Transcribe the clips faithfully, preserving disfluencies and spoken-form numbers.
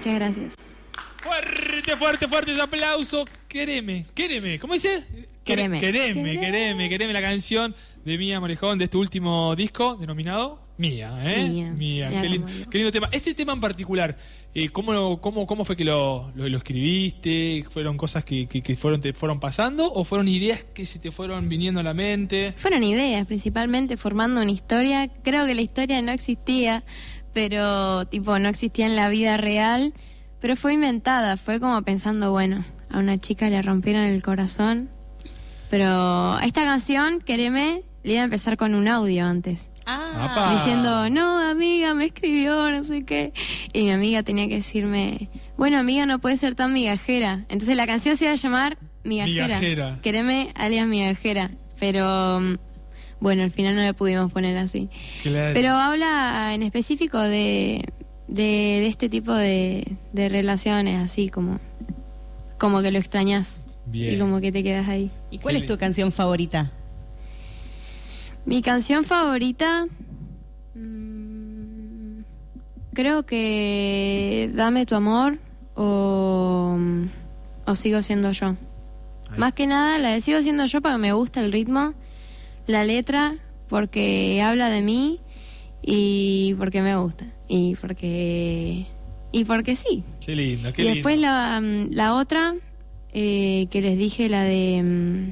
Muchas gracias. Fuerte, fuerte, fuerte ese aplauso. Quereme, quereme, ¿cómo dice? Quereme. Quereme, quereme, quereme, la canción de Mía Morejón de este último disco denominado Mía, ¿eh? Mía. Mía, Mía qué, lindo, como yo. qué lindo tema. Este tema en particular, eh, ¿cómo, cómo, ¿cómo fue que lo, lo, lo escribiste? ¿Fueron cosas que, que, que fueron, te fueron pasando o fueron ideas que se te fueron viniendo a la mente? Fueron ideas, principalmente formando una historia. Creo que la historia no existía, pero tipo no existía en la vida real, pero fue inventada. Fue como pensando, bueno, a una chica le rompieron el corazón, pero esta canción, Quereme, le iba a empezar con un audio antes. Ah. Diciendo, no, amiga, me escribió, no sé qué. Y mi amiga tenía que decirme, bueno, amiga, no puede ser tan migajera. Entonces la canción se iba a llamar Migajera. Migajera. Quereme, alias Migajera. Pero, bueno, al final no le pudimos poner así. Claro. Pero habla en específico de, de, de este tipo de, de relaciones, así como, como que lo extrañas. Bien. Y como que te quedas ahí. ¿Y cuál es tu canción favorita? Mi canción favorita, mmm, creo que Dame tu amor o, o Sigo siendo yo. Ahí. Más que nada la de Sigo siendo yo porque me gusta el ritmo, la letra porque habla de mí y porque me gusta y porque y porque sí. Qué lindo, qué Y lindo. después la, la otra eh, que les dije, la de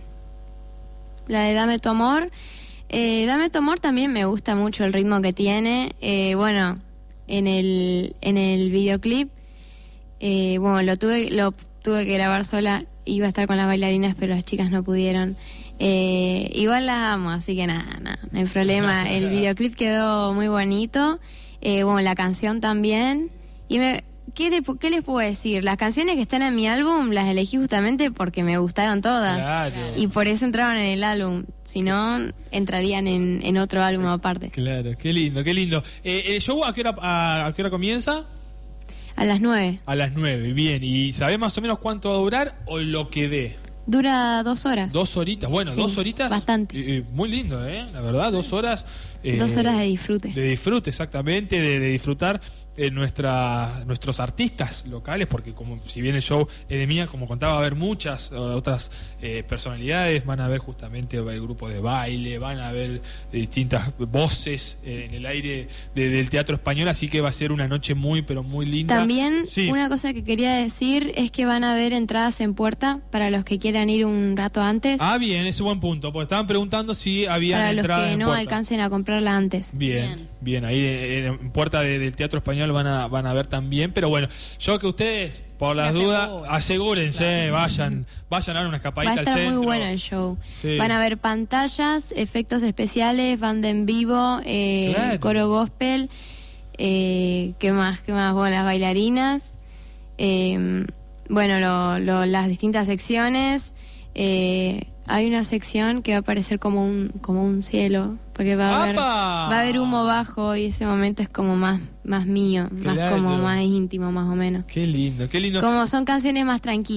la de Dame tu amor. Eh, Dame tu amor también me gusta mucho el ritmo que tiene. Eh, bueno, en el en el videoclip, eh, bueno, lo tuve lo tuve que grabar sola. Iba a estar con las bailarinas, pero las chicas no pudieron. Eh, igual las amo, así que nada, nada, no hay problema. El videoclip quedó muy bonito. Eh, bueno, la canción también. Y me ¿Qué, te, ¿Qué les puedo decir? Las canciones que están en mi álbum las elegí justamente porque me gustaron todas. Claro. Y por eso entraron en el álbum. Si no, entrarían en, en otro álbum aparte. Claro, qué lindo, qué lindo. Eh, ¿El show a qué hora, a, a qué hora comienza? A las nueve. A las nueve, bien. ¿Y sabés más o menos cuánto va a durar o lo que dé? Dura dos horas. Dos horitas, bueno, Sí, dos horitas. bastante. Eh, eh, muy lindo, ¿eh? La verdad, dos horas. Eh, Dos horas de disfrute. De disfrute, exactamente, de, de disfrutar eh, nuestra, nuestros artistas locales, porque como si bien el show es de Mía, como contaba, va a haber muchas eh, otras eh, personalidades, van a haber justamente el grupo de baile, van a haber distintas voces eh, en el aire de, del teatro español, así que va a ser una noche muy, pero muy linda. También Sí. una cosa que quería decir es que van a haber entradas en puerta para los que quieran ir un rato antes. Ah, bien, ese buen punto, porque estaban preguntando si había para los entradas que en no puerta. alcancen a comprarla antes. Bien, bien, Bien. ahí en, en puerta de, del Teatro Español van a van a ver también, pero bueno, yo que ustedes, por las Que dudas, aseguren. asegúrense, Claro. vayan, vayan a dar una Va escapadita a al estar centro. muy bueno el show. Sí. Van a ver pantallas, efectos especiales, banda en vivo, eh, Claro. coro gospel, eh, ¿qué más? ¿Qué más? Bueno, las bailarinas, eh, bueno, lo, lo, las distintas secciones. Eh, hay una sección que va a parecer como un como un cielo, porque va a haber ¡Apa! va a haber humo bajo y ese momento es como más más mío, más Claro. como más íntimo, más o menos. Qué lindo, qué lindo. Como son canciones más tranquilas.